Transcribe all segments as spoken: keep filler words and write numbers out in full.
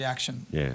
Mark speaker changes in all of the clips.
Speaker 1: reaction.
Speaker 2: Yeah.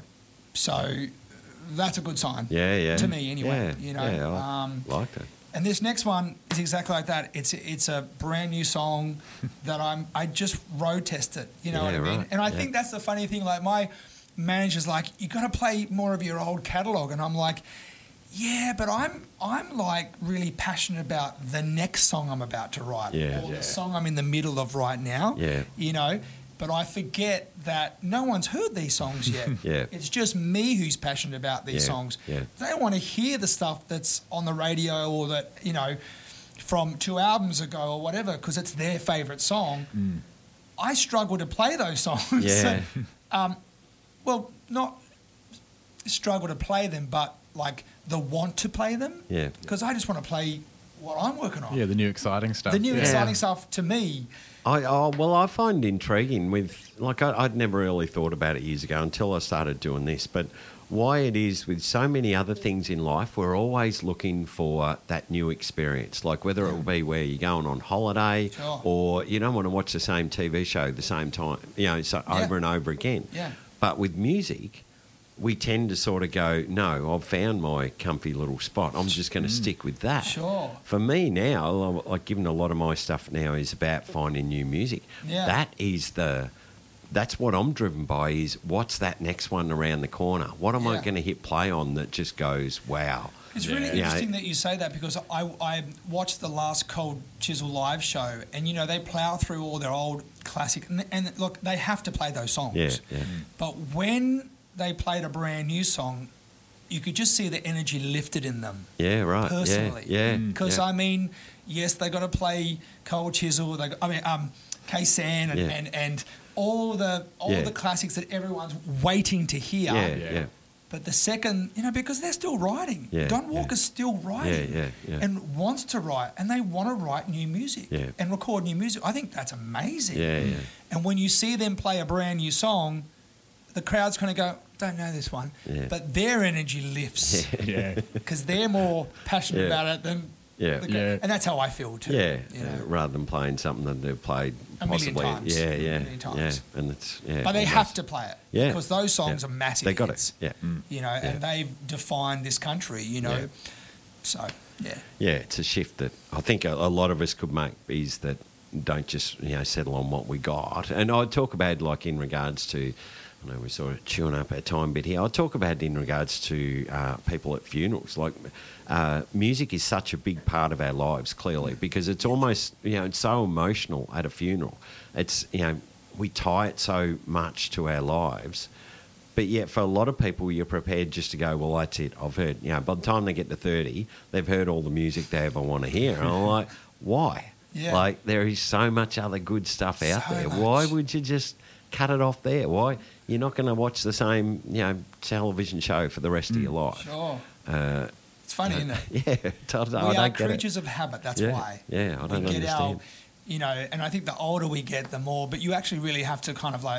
Speaker 1: So that's a good sign.
Speaker 2: Yeah, yeah.
Speaker 1: To me, anyway.
Speaker 2: Yeah,
Speaker 1: you know,
Speaker 2: yeah, I
Speaker 1: um,
Speaker 2: like that.
Speaker 1: And this next one is exactly like that. It's it's a brand new song that I'm I just road test it. You know
Speaker 2: Yeah,
Speaker 1: what I mean?
Speaker 2: right,
Speaker 1: And I
Speaker 2: yeah.
Speaker 1: think that's the funny thing. Like my manager's like, you got to play more of your old catalogue, and I'm like, yeah, but I'm I'm like really passionate about the next song I'm about to write,
Speaker 2: Yeah,
Speaker 1: or
Speaker 2: yeah.
Speaker 1: the song I'm in the middle of right now.
Speaker 2: Yeah.
Speaker 1: You know. But I forget that no one's heard these songs yet.
Speaker 2: Yeah.
Speaker 1: It's just me who's passionate about these
Speaker 2: Yeah,
Speaker 1: songs.
Speaker 2: yeah.
Speaker 1: They want to hear the stuff that's on the radio or that, you know, from two albums ago or whatever, because it's their favourite song.
Speaker 2: Mm.
Speaker 1: I struggle to play those songs.
Speaker 2: Yeah.
Speaker 1: um, well, not struggle to play them, but like the want to play them.
Speaker 2: Yeah.
Speaker 1: Because I just want to play what I'm working on.
Speaker 3: Yeah, the new exciting stuff.
Speaker 1: The new
Speaker 3: yeah.
Speaker 1: exciting stuff to me.
Speaker 2: I oh, well, I find intriguing with like I, I'd never really thought about it years ago until I started doing this. But why it is with so many other things in life, we're always looking for that new experience. Like whether it will be where you're going on holiday,
Speaker 1: Sure.
Speaker 2: or you don't want to watch the same T V show the same time, you know, so
Speaker 1: Yeah.
Speaker 2: over and over again.
Speaker 1: Yeah.
Speaker 2: But with music, we tend to sort of go, no, I've found my comfy little spot. I'm just going to stick with that.
Speaker 1: Sure.
Speaker 2: For me now, like given a lot of my stuff now is about finding new music.
Speaker 1: Yeah.
Speaker 2: That is the, that's what I'm driven by is what's that next one around the corner? What am I
Speaker 1: Yeah.
Speaker 2: going to hit play on that just goes, wow.
Speaker 1: It's
Speaker 3: Yeah.
Speaker 1: really
Speaker 2: Yeah.
Speaker 1: interesting that you say that because I, I watched the last Cold Chisel live show and, you know, they plough through all their old classic. And, and look, they have to play those songs.
Speaker 2: Yeah, yeah.
Speaker 1: But when they played a brand new song, you could just see the energy lifted in them.
Speaker 2: Yeah, right.
Speaker 1: Personally.
Speaker 2: Yeah, yeah.
Speaker 1: Because,
Speaker 2: yeah.
Speaker 1: I mean, yes, they got to play Cold Chisel. They got, I mean, um, K-San and,
Speaker 2: Yeah.
Speaker 1: and, and all the all
Speaker 2: Yeah.
Speaker 1: the classics that everyone's waiting to hear.
Speaker 2: Yeah,
Speaker 3: Yeah.
Speaker 2: yeah.
Speaker 1: But the second, you know, because they're still writing.
Speaker 2: Yeah,
Speaker 1: Don
Speaker 2: yeah.
Speaker 1: Walker's still writing.
Speaker 2: Yeah, yeah, yeah.
Speaker 1: And wants to write. And they want to write new music.
Speaker 2: Yeah.
Speaker 1: And record new music. I think that's amazing.
Speaker 2: Yeah, yeah.
Speaker 1: And when you see them play a brand new song, the crowd's kind of go, don't know this one.
Speaker 2: Yeah.
Speaker 1: But their energy lifts.
Speaker 3: Yeah.
Speaker 1: Because they're more passionate
Speaker 2: Yeah.
Speaker 1: about it than...
Speaker 2: Yeah.
Speaker 1: the-
Speaker 3: Yeah.
Speaker 1: And that's how I feel too.
Speaker 2: Yeah,
Speaker 1: you know.
Speaker 2: uh, rather than playing something that they've played
Speaker 1: A million
Speaker 2: possibly,
Speaker 1: times.
Speaker 2: yeah,
Speaker 1: A
Speaker 2: yeah,
Speaker 1: million times.
Speaker 2: yeah, and it's yeah.
Speaker 1: But they
Speaker 2: almost-
Speaker 1: have to play it.
Speaker 2: Yeah.
Speaker 1: Because those songs
Speaker 2: Yeah.
Speaker 1: are massive
Speaker 2: They got
Speaker 1: hits.
Speaker 2: it. Yeah,
Speaker 1: You know, and they've defined this country, you know.
Speaker 2: Yeah.
Speaker 1: So, yeah.
Speaker 2: yeah. It's a shift that I think a, a lot of us could make is that don't just you know settle on what we got. And I talk about like in regards to. I know we're sort of chewing up our time bit here. I'll talk about it in regards to uh, people at funerals. Like, uh, music is such a big part of our lives, clearly, because it's almost, you know, it's so emotional at a funeral. It's, you know, we tie it so much to our lives. But yet for a lot of people, you're prepared just to go, well, that's it. I've heard, you know, by the time they get to thirty, they've heard all the music they ever want to hear. And I'm like, why?
Speaker 1: Yeah.
Speaker 2: Like, there is so much other good stuff out
Speaker 1: So
Speaker 2: there.
Speaker 1: much.
Speaker 2: Why would you just cut it off there? Why? You're not going to watch the same, you know, television show for the rest of your life.
Speaker 1: Sure.
Speaker 2: Uh,
Speaker 1: It's funny, isn't it?
Speaker 2: yeah, I don't,
Speaker 1: We
Speaker 2: I
Speaker 1: are
Speaker 2: don't get
Speaker 1: creatures of habit. That's
Speaker 2: Yeah,
Speaker 1: why.
Speaker 2: yeah, I don't
Speaker 1: we get
Speaker 2: understand.
Speaker 1: Our, you know, and I think the older we get, the more. But you actually really have to kind of like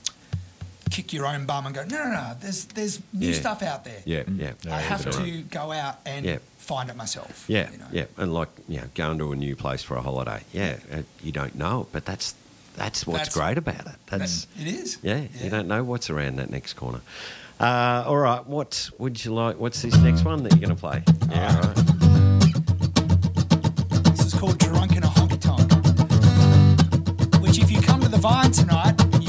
Speaker 1: kick your own bum and go, no, no, no. There's there's new
Speaker 2: Yeah.
Speaker 1: stuff out there.
Speaker 2: it. Yeah, yeah.
Speaker 3: Yeah,
Speaker 1: I have
Speaker 3: that's
Speaker 1: to
Speaker 3: right.
Speaker 1: go out and
Speaker 2: Yeah.
Speaker 1: find it myself.
Speaker 2: Yeah,
Speaker 1: you know?
Speaker 2: yeah, and like you know, going to a new place for a holiday. Yeah, uh, you don't know it, but that's that's what's
Speaker 1: That's-
Speaker 2: great about it. That's
Speaker 1: It is.
Speaker 2: yeah, you don't know what's around that next corner. Uh, all right, what would you like? What's this next one that you're going to play? Yeah, all right.
Speaker 1: This is called Drunk in a Honky Tonk. Which, if you come to the Vine tonight,